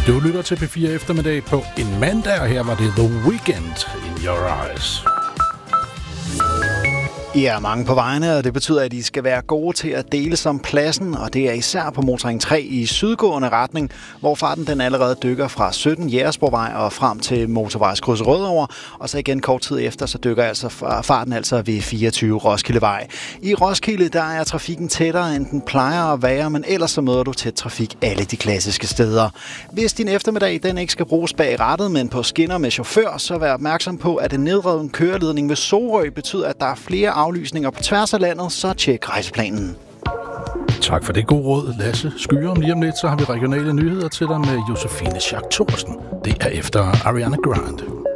Du lytter til P4 eftermiddag på en mandag, og her var det The Weeknd in Your Eyes. I er mange på vejene, og det betyder, at I skal være gode til at dele som pladsen, og det er især på motorring 3 i sydgående retning, hvor farten den allerede dykker fra 17 Jægersborgvej og frem til motorvejskryds Rødovre, og så igen kort tid efter, så dykker altså farten altså ved 24 Roskildevej. I Roskilde, der er trafikken tættere, end den plejer at være, men ellers så møder du tæt trafik alle de klassiske steder. Hvis din eftermiddag den ikke skal bruges bag rattet, men på skinner med chauffør, så vær opmærksom på, at en nedreven køreledning ved Sorø betyder, at der er flere aflysninger på tværs af landet, så tjek rejseplanen. Tak for det gode råd, Lasse Skyer. Om lige om lidt, så har vi regionale nyheder til dig med Josefine Schack Thorsen. Det er efter Ariana Grande.